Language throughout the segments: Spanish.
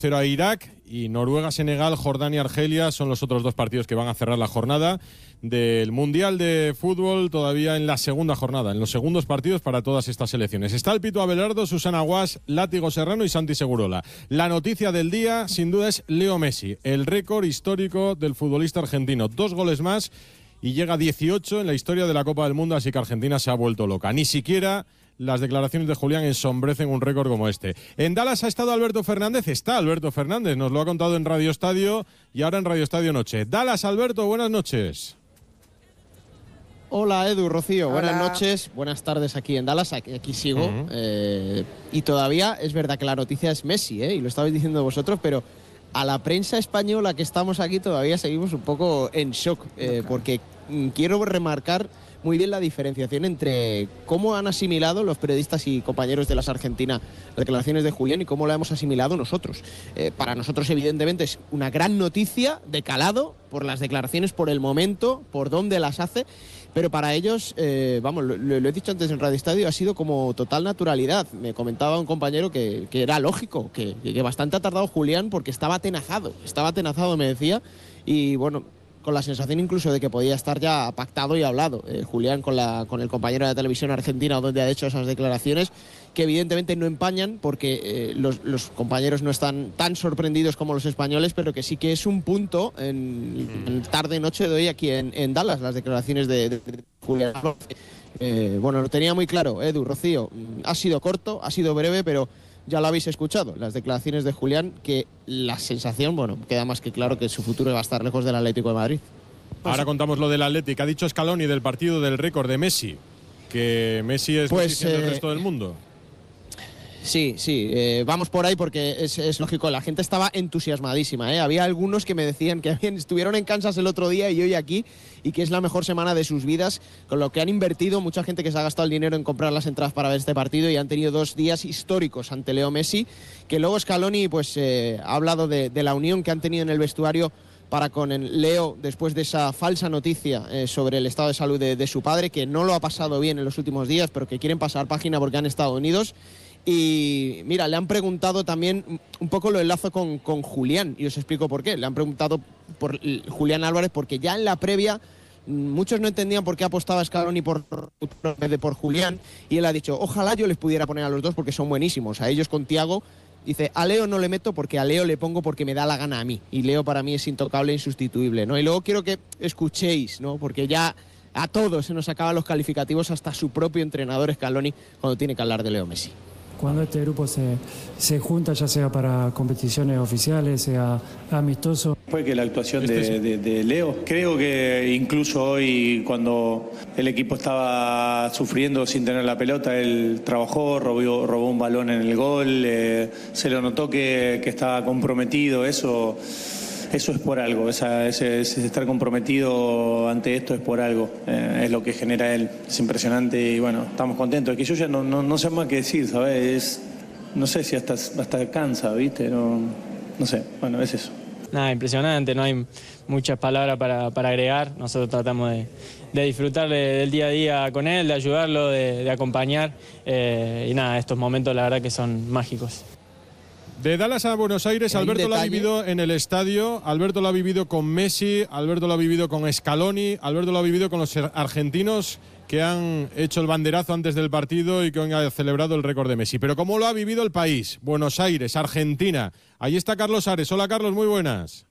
0 a Irak y Noruega-Senegal, Jordania-Argelia son los otros dos partidos que van a cerrar la jornada del Mundial de Fútbol, todavía en la segunda jornada, en los segundos partidos para todas estas selecciones. Está el Pitu Abelardo, Susana Guas, Látigo Serrano y Santi Segurola. La noticia del día, sin duda, es Leo Messi, el récord histórico del futbolista argentino. 2 goles más y llega a 18 en la historia de la Copa del Mundo, así que Argentina se ha vuelto loca. Ni siquiera las declaraciones de Julián ensombrecen un récord como este. En Dallas ha estado Alberto Fernández, está Alberto Fernández, nos lo ha contado en Radio Estadio y ahora en Radio Estadio Noche. Dallas, Alberto, buenas noches. Hola Edu, Rocío, Hola. Buenas noches, buenas tardes aquí en Dallas, aquí sigo. Y todavía es verdad que la noticia es Messi, y lo estabais diciendo vosotros, pero a la prensa española que estamos aquí todavía seguimos un poco en shock, porque quiero remarcar muy bien la diferenciación entre cómo han asimilado los periodistas y compañeros de las Argentina las declaraciones de Julián y cómo la hemos asimilado nosotros. Para nosotros, evidentemente, es una gran noticia de calado por las declaraciones, por el momento, por dónde las hace, pero para ellos, lo he dicho antes en Radio Estadio, ha sido como total naturalidad. Me comentaba un compañero que era lógico, que bastante ha tardado Julián porque estaba atenazado, me decía, y bueno, con la sensación incluso de que podía estar ya pactado y hablado. Julián con el compañero de la televisión argentina donde ha hecho esas declaraciones que evidentemente no empañan porque los compañeros no están tan sorprendidos como los españoles, pero que sí que es un punto en tarde-noche de hoy aquí en Dallas, las declaraciones de Julián. Lo tenía muy claro, Edu, Rocío, ha sido corto, ha sido breve, pero ya lo habéis escuchado, las declaraciones de Julián, que la sensación, queda más que claro que su futuro va a estar lejos del Atlético de Madrid. Ahora contamos lo del Atlético. Ha dicho Scaloni del partido del récord de Messi, que Messi es noticia del resto del mundo. Sí, vamos por ahí porque es lógico, la gente estaba entusiasmadísima, Había algunos que me decían que estuvieron en Kansas el otro día y hoy aquí, y que es la mejor semana de sus vidas, con lo que han invertido, mucha gente que se ha gastado el dinero en comprar las entradas para ver este partido y han tenido 2 días históricos ante Leo Messi, que luego Scaloni ha hablado de la unión que han tenido en el vestuario para con el Leo después de esa falsa noticia sobre el estado de salud de su padre, que no lo ha pasado bien en los últimos días, pero que quieren pasar página porque han estado unidos. Y mira, le han preguntado también un poco, lo enlazo con Julián y os explico por qué. Le han preguntado por Julián Álvarez porque ya en la previa muchos no entendían por qué apostaba Scaloni por Julián, y él ha dicho, ojalá yo les pudiera poner a los dos porque son buenísimos. A ellos con Thiago, dice, a Leo no le meto porque a Leo le pongo porque me da la gana a mí, y Leo para mí es intocable e insustituible, ¿no? Y luego quiero que escuchéis, ¿no? Porque ya a todos se nos acaban los calificativos, hasta su propio entrenador Scaloni, cuando tiene que hablar de Leo Messi. Cuando este grupo se junta, ya sea para competiciones oficiales, sea amistoso. Fue que la actuación de Leo, creo que incluso hoy cuando el equipo estaba sufriendo sin tener la pelota, él trabajó, robó un balón en el gol, se lo notó que estaba comprometido, eso es por algo, ese estar comprometido ante esto es por algo, es lo que genera él, es impresionante y bueno, estamos contentos, es que yo ya no sé más qué decir, ¿sabes? No sé si hasta cansa, ¿viste? No sé, bueno, es eso. Nada, impresionante, no hay muchas palabras para agregar, nosotros tratamos de disfrutar del día a día con él, de ayudarlo, de acompañar, y nada, estos momentos la verdad que son mágicos. De Dallas a Buenos Aires, Alberto lo ha vivido en el estadio, Alberto lo ha vivido con Messi, Alberto lo ha vivido con Scaloni, Alberto lo ha vivido con los argentinos que han hecho el banderazo antes del partido y que hoy han celebrado el récord de Messi. Pero ¿cómo lo ha vivido el país? Buenos Aires, Argentina. Ahí está Carlos Ares. Hola, Carlos, muy buenas.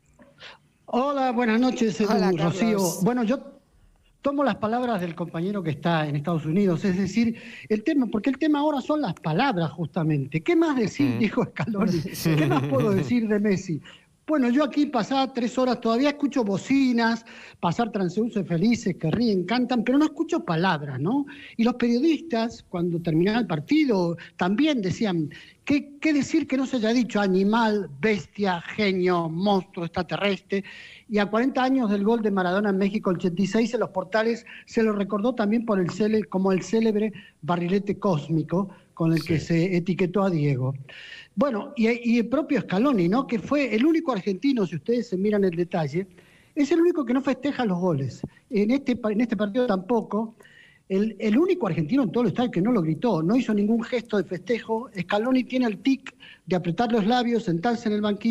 Hola, buenas noches, Hola, Rocío. Carlos. Bueno, yo tomo las palabras del compañero que está en Estados Unidos, es decir, porque el tema ahora son las palabras justamente. ¿Qué más decir, dijo Scaloni? ¿Qué más puedo decir de Messi? Bueno, yo aquí pasaba 3 horas, todavía escucho bocinas, pasar transeúntes felices que ríen, cantan, pero no escucho palabras, ¿no? Y los periodistas, cuando terminaba el partido, también decían, ¿qué decir que no se haya dicho animal, bestia, genio, monstruo, extraterrestre? Y a 40 años del gol de Maradona en México, el 86, en los portales se lo recordó también como el célebre barrilete cósmico con el que se etiquetó a Diego. Bueno, y el propio Scaloni, ¿no? Que fue el único argentino, si ustedes se miran el detalle, es el único que no festeja los goles. En este partido tampoco. el único argentino en todo el estadio que no lo gritó, no hizo ningún gesto de festejo. Scaloni tiene el tic de apretar los labios, sentarse en el banquillo